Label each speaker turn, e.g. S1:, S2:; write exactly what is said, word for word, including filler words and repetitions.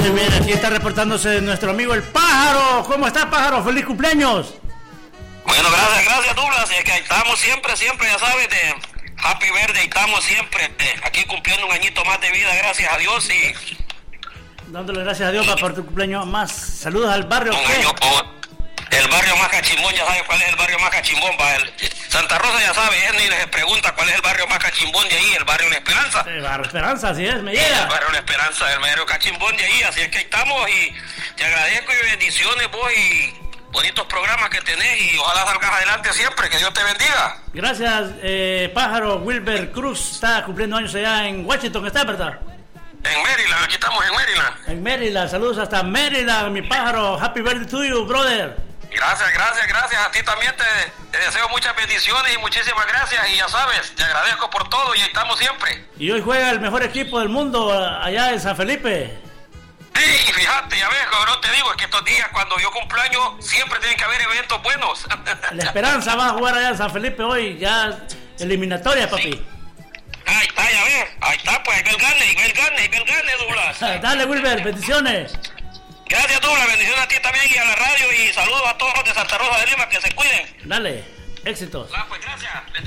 S1: Muy bien, aquí está reportándose nuestro amigo el Pájaro. ¿Cómo está, Pájaro? ¡Feliz cumpleaños!
S2: Bueno, gracias, gracias, Douglas. Es que ahí estamos siempre, siempre, ya sabes, de Happy Birthday, estamos siempre eh, aquí cumpliendo un añito más de vida, gracias a Dios. Y
S1: dándole gracias a Dios por tu cumpleaños más. Saludos al barrio.
S2: Un
S1: ¿qué?
S2: año por el barrio más cachimbón, ya sabes cuál es el barrio más cachimbón. Va, el, Santa Rosa ya sabe, él ni les pregunta cuál es el barrio más cachimbón de ahí, el barrio La Esperanza.
S1: El barrio Esperanza, así es, me
S2: Sí,
S1: llega.
S2: el barrio La Esperanza, el barrio cachimbón de ahí, así es que ahí estamos y te agradezco y bendiciones vos y bonitos programas que tenés y ojalá salgas adelante siempre, que Dios te bendiga.
S1: Gracias, eh, Pájaro. Wilber Cruz está cumpliendo años allá en Washington, ¿está, verdad?
S2: En Maryland, aquí estamos en Maryland.
S1: En Maryland, saludos hasta Maryland, mi Pájaro. Happy birthday to you, brother.
S2: Gracias, gracias, gracias. A ti también te, te deseo muchas bendiciones y muchísimas gracias. Y ya sabes, te agradezco por todo y ahí estamos siempre.
S1: Y hoy juega el mejor equipo del mundo allá en San Felipe.
S2: Sí, fíjate, ya ves, cabrón, te digo, es que estos días cuando yo cumpleaños siempre tienen que haber eventos buenos.
S1: La Esperanza va a jugar allá en San Felipe hoy, ya eliminatoria, papi.
S2: Sí. Ahí está, ya ves, ahí está, pues ahí ve el gane, ahí ve el gane, ahí ve el gane, Douglas.
S1: Dale, Wilber, bendiciones.
S2: Gracias, Douglas, bendiciones a ti también y a la radio y saludos a todos los de Santa Rosa de Lima, que se cuiden.
S1: Dale, éxitos.
S2: Ah, pues gracias.